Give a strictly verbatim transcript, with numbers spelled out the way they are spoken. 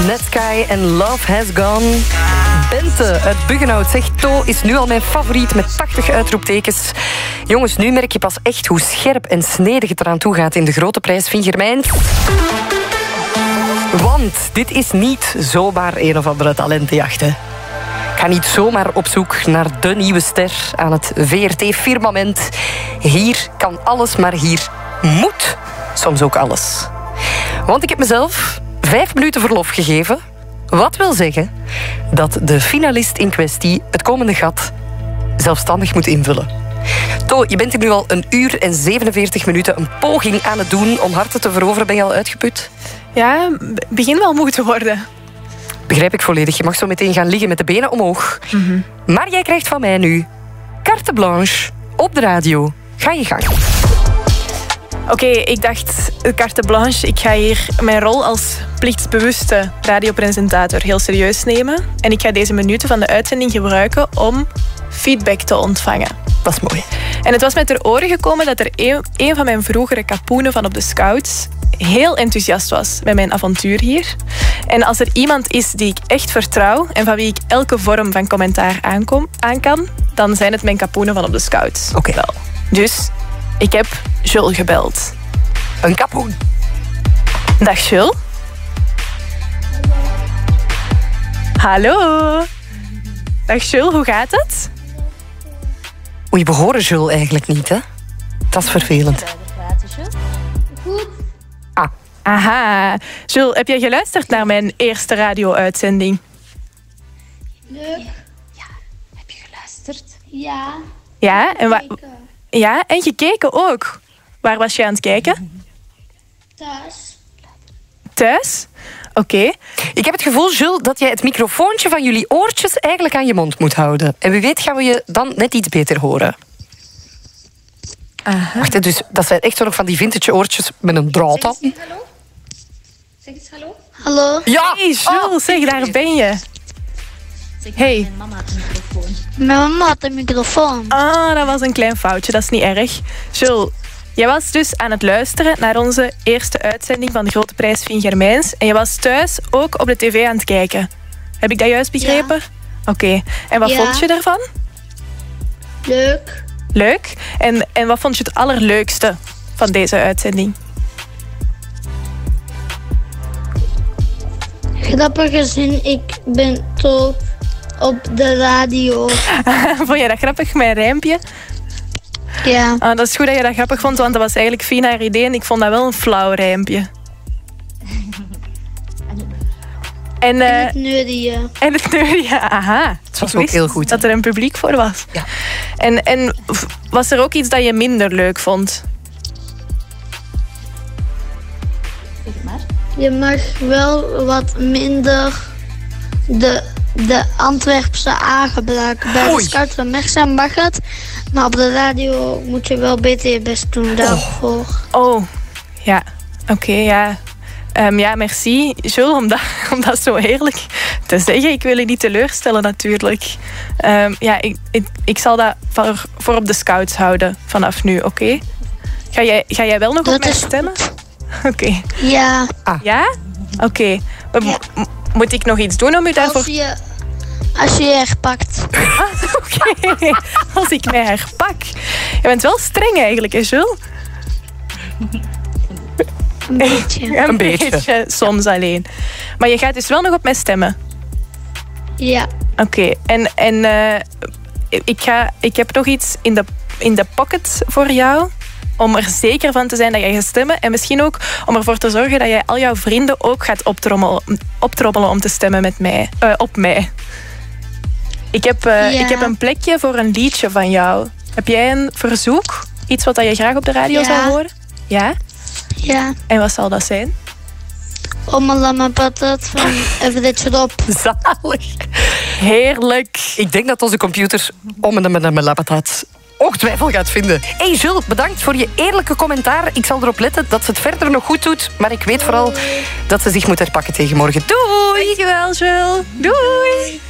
Netsky en Love Has Gone. Bente uit Buggenhout zegt... To is nu al mijn favoriet met tachtig uitroeptekens. Jongens, nu merk je pas echt hoe scherp en snedig het eraan toe gaat in de grote prijs Vingermijns. Want dit is niet zomaar een of andere talentenjacht, hè. Ik ga niet zomaar op zoek naar de nieuwe ster aan het V R T-firmament. Hier kan alles, maar hier moet soms ook alles. Want ik heb mezelf vijf minuten verlof gegeven. Wat wil zeggen dat de finalist in kwestie het komende gat zelfstandig moet invullen. To, je bent hier nu al een uur en zevenenveertig minuten een poging aan het doen om harten te veroveren. Ben je al uitgeput? Ja, begin wel moe te worden. Begrijp ik volledig. Je mag zo meteen gaan liggen met de benen omhoog. Mm-hmm. Maar jij krijgt van mij nu carte blanche op de radio. Ga je gang. Oké, okay, ik dacht, carte blanche, ik ga hier mijn rol als plichtsbewuste radiopresentator heel serieus nemen. En ik ga deze minuten van de uitzending gebruiken om feedback te ontvangen. Dat is mooi. En het was mij ter oren gekomen dat er een, een van mijn vroegere kapoenen van op de Scouts heel enthousiast was met mijn avontuur hier. En als er iemand is die ik echt vertrouw en van wie ik elke vorm van commentaar aankom, aan kan, dan zijn het mijn kapoenen van op de Scouts. Oké. Okay. Wel. Dus ik heb Jules gebeld. Een kapoen. Dag Jules. Hallo. Dag Jules, hoe gaat het? Oei, we horen Jules eigenlijk niet, hè? Dat is vervelend. Goed. Ah. Aha. Jules, heb jij geluisterd naar mijn eerste radio-uitzending? Leuk. Ja. Heb je geluisterd? Ja. Ja, en wa- ja, en gekeken ook. Waar was je aan het kijken? Thuis. Thuis? Oké. Okay. Ik heb het gevoel, Jules, dat jij het microfoontje van jullie oortjes eigenlijk aan je mond moet houden. En wie weet gaan we je dan net iets beter horen. Aha. Wacht, dus dat zijn echt zo nog van die vintage oortjes met een draad aan. Zeg eens hallo. Zeg eens hallo. Hallo. Ja! Hey Jules, oh. zeg, daar ben je. Zeg, hey. Mijn mama had een microfoon. Mijn mama had een microfoon. Ah, dat was een klein foutje, dat is niet erg. Jules, jij was dus aan het luisteren naar onze eerste uitzending van de Grote Prijs Vingermijns. En je was thuis ook op de tv aan het kijken. Heb ik dat juist begrepen? Ja. Oké. Okay. En wat ja. vond je daarvan? Leuk. Leuk. En, en wat vond je het allerleukste van deze uitzending? Grappige zin, ik ben top op de radio. Vond jij dat grappig, mijn rijmpje? Ja. Ah, dat is goed dat je dat grappig vond, want dat was eigenlijk Fien haar idee en ik vond dat wel een flauw rijmpje. En, uh, en het neurien. En het neurien, aha. Het was ook heel goed. Dat er een publiek voor was. Ja. En, en was er ook iets dat je minder leuk vond? Zeg het maar. Je mag wel wat minder de, de Antwerpse A gebruiken. Bij de Scouts van Merksem mag het, maar op de radio moet je wel beter je best doen daarvoor. Oh, oh. ja. Oké, okay, ja. Um, ja, merci, Jules, om dat, om dat zo eerlijk te zeggen. Ik wil je niet teleurstellen, natuurlijk. Um, ja, ik, ik, ik zal dat voor, voor op de Scouts houden vanaf nu, oké? Okay? Ga, jij, ga jij wel nog dat op mij stemmen? Oké. Okay. Ja. Ah. Ja? Oké. Okay. Ja. Moet ik nog iets doen om u daarvoor... Als je, als je je herpakt. Ah, oké. Okay. Als ik mij herpak. Je bent wel streng eigenlijk, hè, Jules? Een beetje. Een, een beetje. beetje. Soms alleen. Maar je gaat dus wel nog op mij stemmen? Ja. Oké. Okay. En, en uh, ik, ga, ik heb nog iets in de, in de pocket voor jou. Om er zeker van te zijn dat jij gaat stemmen. En misschien ook om ervoor te zorgen dat jij al jouw vrienden ook gaat optrommelen, optrommelen om te stemmen met mij, uh, op mij. Ik heb, uh, ja. ik heb een plekje voor een liedje van jou. Heb jij een verzoek? Iets wat je graag op de radio ja. zou horen? Ja? Ja. En wat zal dat zijn? Ommelama patat van Everett Rob. Zalig. Heerlijk. Ik denk dat onze computer Ommelama patat ongetwijfeld gaat vinden. Hey Jules, bedankt voor je eerlijke commentaar. Ik zal erop letten dat ze het verder nog goed doet. Maar ik weet vooral dat ze zich moet herpakken tegen morgen. Doei! Dankjewel, Jules. Doei!